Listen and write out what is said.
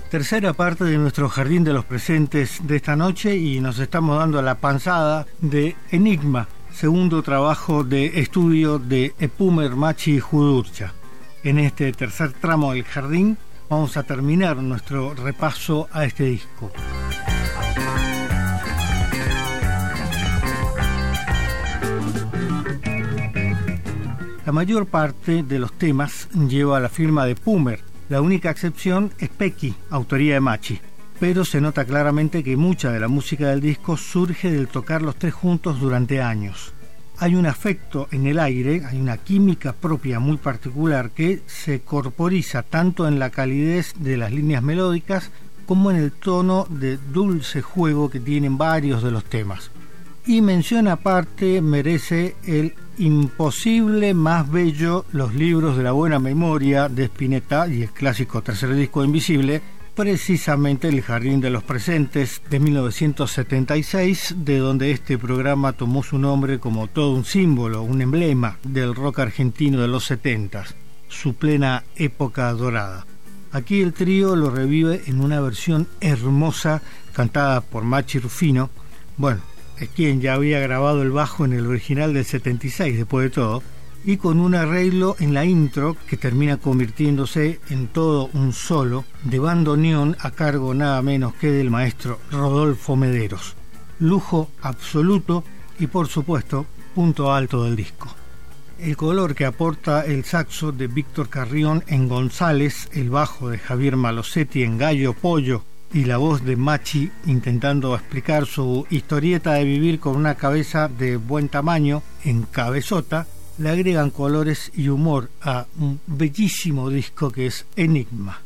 Tercera parte de nuestro Jardín de los Presentes de esta noche y nos estamos dando la panzada de Enigma, segundo trabajo de estudio de Epumer, Machi y Judurcha. En este tercer tramo del jardín vamos a terminar nuestro repaso a este disco. La mayor parte de los temas lleva la firma de Pumer. La única excepción es Pequi, autoría de Machi. Pero se nota claramente que mucha de la música del disco surge del tocar los tres juntos durante años. Hay un afecto en el aire, hay una química propia muy particular que se corporiza tanto en la calidez de las líneas melódicas como en el tono de dulce juego que tienen varios de los temas. Y mención aparte merece el imposible más bello Los libros de la buena memoria de Spinetta y el clásico tercer disco de Invisible, precisamente El Jardín de los Presentes de 1976, de donde este programa tomó su nombre como todo un símbolo, un emblema del rock argentino de los 70s, su plena época dorada. Aquí el trío lo revive en una versión hermosa cantada por Machi Rufino. Bueno, es quien ya había grabado el bajo en el original del 76, después de todo, y con un arreglo en la intro que termina convirtiéndose en todo un solo de bandoneón a cargo nada menos que del maestro Rodolfo Mederos. Lujo absoluto y, por supuesto, punto alto del disco. El color que aporta el saxo de Víctor Carrión en González, el bajo de Javier Malosetti en Gallo Pollo, y la voz de Machi intentando explicar su historieta de vivir con una cabeza de buen tamaño en Cabezota, le agregan colores y humor a un bellísimo disco que es Enigma.